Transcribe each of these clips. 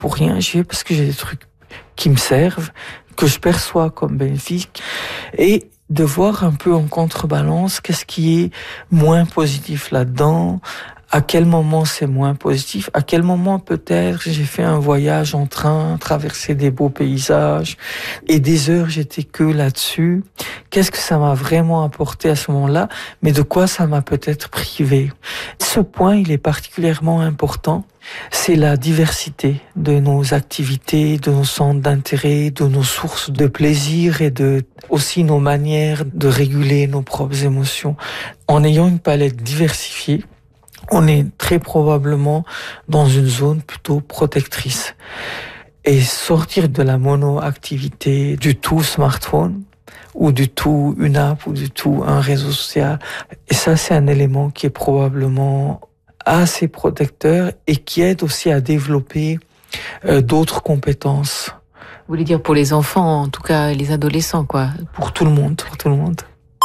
pour rien, j'y vais parce que j'ai des trucs qui me servent, que je perçois comme bénéfiques, et de voir un peu en contrebalance qu'est-ce qui est moins positif là-dedans, à quel moment c'est moins positif, à quel moment peut-être j'ai fait un voyage en train, traversé des beaux paysages, et des heures j'étais que là-dessus. Qu'est-ce que ça m'a vraiment apporté à ce moment-là, mais de quoi ça m'a peut-être privé. Ce point, il est particulièrement important. C'est la diversité de nos activités, de nos centres d'intérêt, de nos sources de plaisir et de aussi nos manières de réguler nos propres émotions. En ayant une palette diversifiée, on est très probablement dans une zone plutôt protectrice. Et sortir de la monoactivité, du tout smartphone, ou du tout une app, ou du tout un réseau social, et ça c'est un élément qui est probablement assez protecteur et qui aide aussi à développer d'autres compétences. Vous voulez dire pour les enfants, en tout cas les adolescents, quoi. Pour tout le monde, pour tout le monde.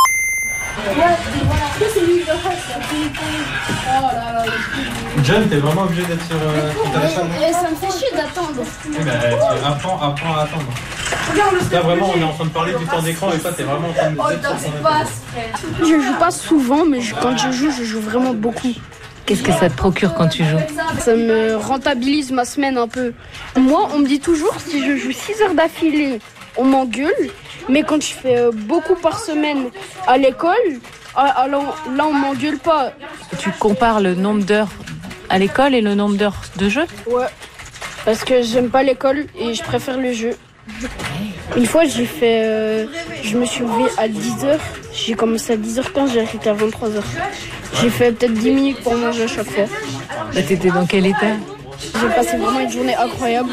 John, t'es vraiment obligé d'être sur ton téléphone? Ça me fait chier d'attendre. Oui, mais apprends à attendre. Là, vraiment, on est en train de parler du temps d'écran et toi, t'es vraiment en train de me dire sur ton téléphone. Je joue pas souvent, mais quand je joue vraiment beaucoup. Qu'est-ce que ça te procure quand tu joues? Ça me rentabilise ma semaine un peu. Moi, on me dit toujours, si je joue 6 heures d'affilée, on m'engueule. Mais quand je fais beaucoup par semaine à l'école, là, on m'engueule pas. Tu compares le nombre d'heures à l'école et le nombre d'heures de jeu? Ouais, parce que j'aime pas l'école et je préfère le jeu. Une fois, je me suis levée à 10h. J'ai commencé à 10h15, j'ai arrêté à 23h. J'ai fait peut-être 10 minutes pour manger à chaque fois. Bah, t'étais dans quel état? J'ai passé vraiment une journée incroyable.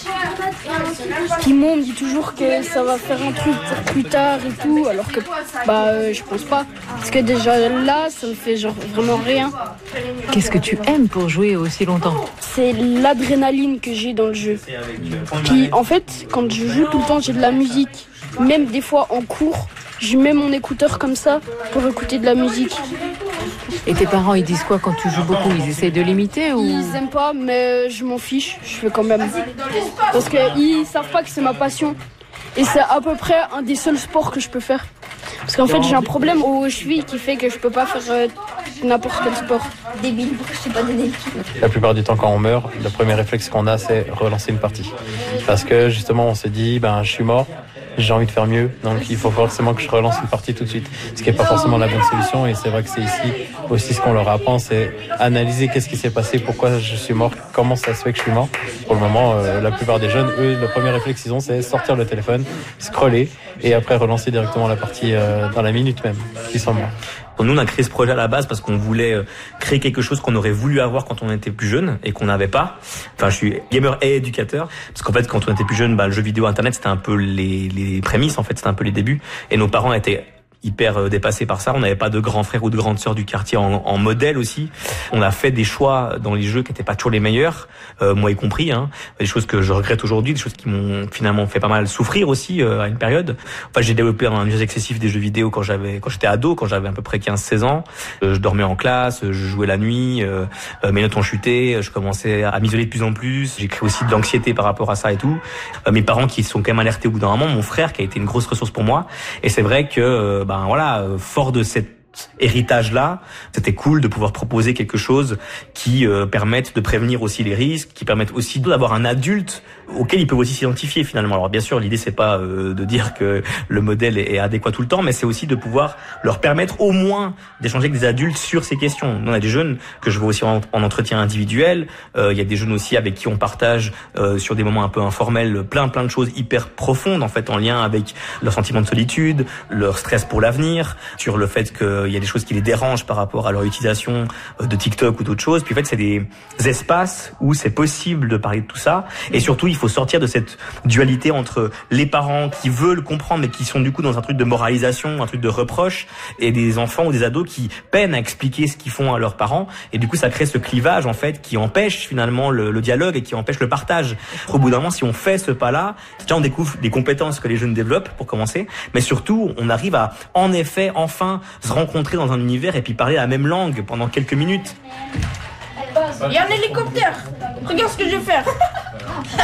Timon me dit toujours que ça va faire un truc pour plus tard et tout, alors que je pense pas. Parce que déjà là, ça me fait genre vraiment rien. Qu'est-ce que tu aimes pour jouer aussi longtemps? C'est l'adrénaline que j'ai dans le jeu. Puis en fait, quand je joue tout le temps, j'ai de la musique. Même des fois en cours, je mets mon écouteur comme ça pour écouter de la musique. Et tes parents, ils disent quoi quand tu joues beaucoup? Ils essayent de limiter ou... Ils aiment pas, mais je m'en fiche, je fais quand même. Parce qu'ils savent pas que c'est ma passion. Et c'est à peu près un des seuls sports que je peux faire. Parce qu'en fait, j'ai un problème aux chevilles qui fait que je peux pas faire n'importe quel sport. Débile, je sais pas de débile. La plupart du temps, quand on meurt, le premier réflexe qu'on a, c'est relancer une partie. Parce que justement, on s'est dit, je suis mort, j'ai envie de faire mieux, donc il faut forcément que je relance une partie tout de suite. Ce qui n'est pas forcément la bonne solution, et c'est vrai que c'est ici aussi ce qu'on leur apprend, c'est analyser qu'est-ce qui s'est passé, pourquoi je suis mort, comment ça se fait que je suis mort. Pour le moment, la plupart des jeunes, eux, le premier réflexe qu'ils ont, c'est sortir le téléphone, scroller, et après relancer directement la partie dans la minute même, qu'ils sont morts. Nous, on a créé ce projet à la base parce qu'on voulait créer quelque chose qu'on aurait voulu avoir quand on était plus jeune et qu'on n'avait pas. Enfin, je suis gamer et éducateur. Parce qu'en fait, quand on était plus jeune, le jeu vidéo, Internet, c'était un peu les prémices, en fait, c'était un peu les débuts. Et nos parents étaient hyper dépassés par ça. On n'avait pas de grands frères ou de grandes sœurs du quartier en modèle aussi. On a fait des choix dans les jeux qui n'étaient pas toujours les meilleurs, moi y compris. Des choses que je regrette aujourd'hui, des choses qui m'ont finalement fait pas mal souffrir aussi à une période. Enfin, j'ai développé un usage excessif des jeux vidéo quand j'étais ado, quand j'avais à peu près 15-16 ans. Je dormais en classe, je jouais la nuit, mes notes ont chuté, je commençais à m'isoler de plus en plus. J'ai créé aussi de l'anxiété par rapport à ça et tout. Mes parents qui sont quand même alertés au bout d'un moment, mon frère qui a été une grosse ressource pour moi. Et c'est vrai que fort de cet héritage-là, c'était cool de pouvoir proposer quelque chose qui permette de prévenir aussi les risques, qui permette aussi d'avoir un adulte auquel ils peuvent aussi s'identifier finalement. Alors bien sûr, l'idée c'est pas de dire que le modèle est adéquat tout le temps, mais c'est aussi de pouvoir leur permettre au moins d'échanger avec des adultes sur ces questions. Nous, on a des jeunes que je vois aussi en entretien individuel, il y a des jeunes aussi avec qui on partage sur des moments un peu informels plein de choses hyper profondes en fait en lien avec leur sentiment de solitude, leur stress pour l'avenir, sur le fait qu'il y a des choses qui les dérangent par rapport à leur utilisation de TikTok ou d'autres choses. Puis en fait, c'est des espaces où c'est possible de parler de tout ça. Et surtout, il faut sortir de cette dualité entre les parents qui veulent comprendre mais qui sont du coup dans un truc de moralisation, un truc de reproche, et des enfants ou des ados qui peinent à expliquer ce qu'ils font à leurs parents. Et du coup, ça crée ce clivage en fait qui empêche finalement le dialogue et qui empêche le partage. Au bout d'un moment, si on fait ce pas-là, déjà on découvre des compétences que les jeunes développent pour commencer, mais surtout on arrive à en effet enfin se rencontrer dans un univers et puis parler la même langue pendant quelques minutes. Il y a un hélicoptère. Regarde ce que je vais faire.